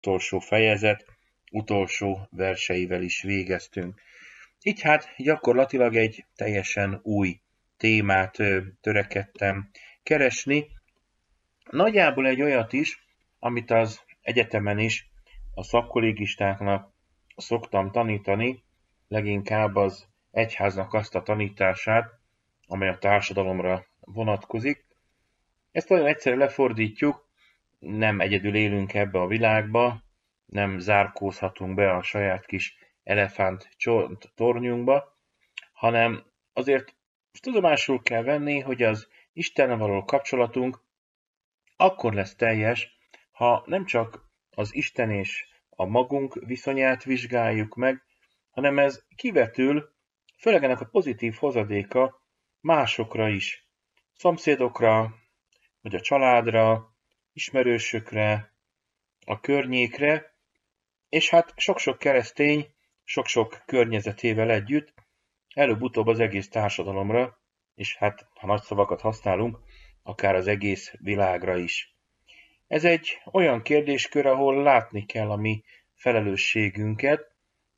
utolsó fejezet, utolsó verseivel is végeztünk. Így hát gyakorlatilag egy teljesen új témát törekedtem keresni. Nagyjából egy olyat is, amit az egyetemen is a szakkollégistáknak szoktam tanítani, leginkább az egyháznak azt a tanítását, amely a társadalomra vonatkozik. Ezt nagyon egyszerűen lefordítjuk, nem egyedül élünk ebbe a világba, nem zárkózhatunk be a saját kis elefánt tornyunkba, hanem azért tudomásul kell venni, hogy az Istennel való kapcsolatunk akkor lesz teljes, ha nem csak az Isten és a magunk viszonyát vizsgáljuk meg, hanem ez kivetül, főleg ennek a pozitív hozadéka másokra is. Szomszédokra, vagy a családra, ismerősökre, a környékre, és hát sok-sok keresztény, sok-sok környezetével együtt, előbb-utóbb az egész társadalomra, és hát, ha nagy szavakat használunk, akár az egész világra is. Ez egy olyan kérdéskör, ahol látni kell a mi felelősségünket,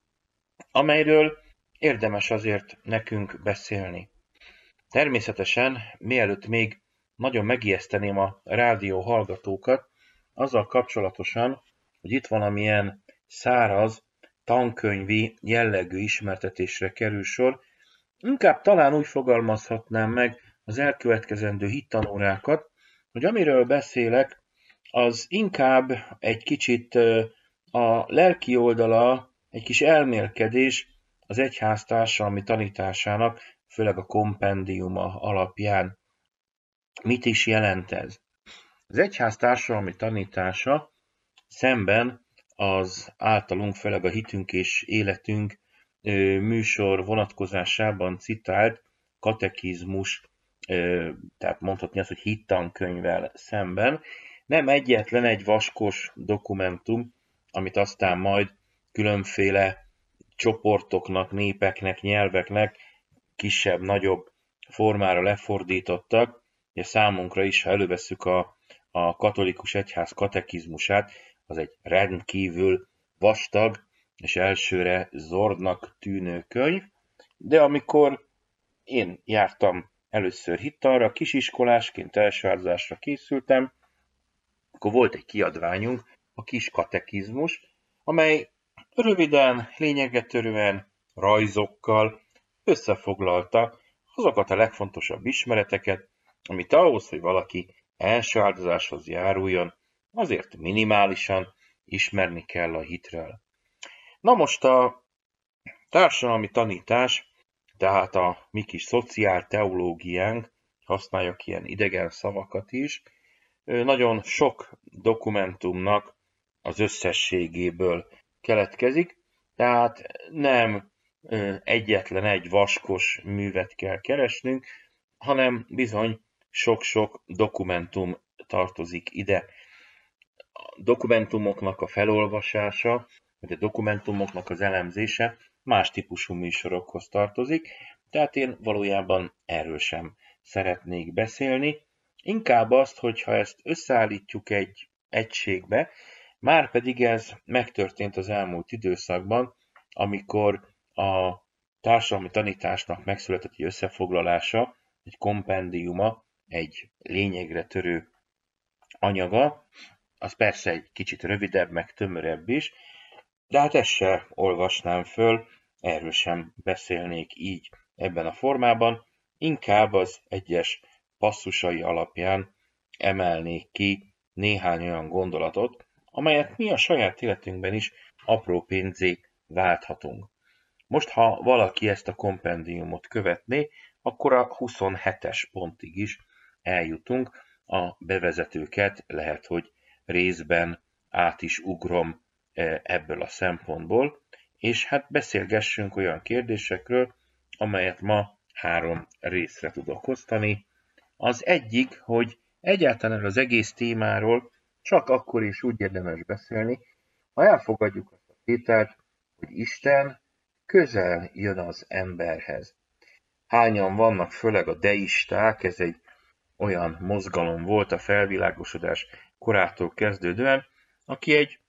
amelyről érdemes azért nekünk beszélni. Természetesen, mielőtt még nagyon megijeszteném a rádió hallgatókat, azzal kapcsolatosan, hogy itt valamilyen száraz, tankönyvi jellegű ismertetésre kerül sor, inkább talán úgy fogalmazhatnám meg az elkövetkezendő hittanórákat, hogy amiről beszélek, az inkább egy kicsit a lelki oldala, egy kis elmélkedés az egyház társadalmi tanításának, főleg a kompendiuma alapján. Mit is jelent ez? Az egyház társadalmi tanítása szemben az általunk, főleg a hitünk és életünk műsor vonatkozásában citált katekizmus, tehát mondhatni azt, hogy hittankönyvvel szemben, nem egyetlen egy vaskos dokumentum, amit aztán majd különféle csoportoknak, népeknek, nyelveknek kisebb-nagyobb formára lefordítottak, és számunkra is, ha elővesszük a katolikus egyház katekizmusát, az egy rendkívül vastag és elsőre zordnak tűnő könyv, de amikor én jártam először hittanra, kisiskolásként elsőáldozásra készültem, akkor volt egy kiadványunk, a kis katekizmus, amely röviden, lényegre törően, rajzokkal összefoglalta azokat a legfontosabb ismereteket, amit ahhoz, hogy valaki első áldozáshoz járuljon, azért minimálisan ismerni kell a hitről. Na most a társadalmi tanítás, tehát a mi kis szociálteológiánk, használjak ilyen idegen szavakat is, nagyon sok dokumentumnak az összességéből keletkezik, tehát nem egyetlen egy vaskos művet kell keresnünk, hanem bizony sok-sok dokumentum tartozik ide. A dokumentumoknak a felolvasása, vagy a dokumentumoknak az elemzése más típusú műsorokhoz tartozik, tehát én valójában erről sem szeretnék beszélni. Inkább azt, hogyha ezt összeállítjuk egy egységbe, már pedig ez megtörtént az elmúlt időszakban, amikor a társadalmi tanításnak megszületett egy összefoglalása, egy kompendiuma, egy lényegre törő anyaga, az persze egy kicsit rövidebb, meg tömörebb is, de hát ezt se olvasnám föl, erről sem beszélnék így ebben a formában, inkább az egyes passzusai alapján emelnék ki néhány olyan gondolatot, amelyet mi a saját életünkben is apró pénzé válthatunk. Most, ha valaki ezt a kompendiumot követné, akkor a 27-es pontig is eljutunk, a bevezetőket lehet, hogy részben át is ugrom ebből a szempontból, és hát beszélgessünk olyan kérdésekről, amelyet ma 3 részre tudok osztani. Az egyik, hogy egyáltalán az egész témáról csak akkor is úgy érdemes beszélni, ha elfogadjuk azt a tételt, hogy Isten közel jön az emberhez. Hányan vannak, főleg a deisták, ez egy olyan mozgalom volt a felvilágosodás korától kezdődően, aki egy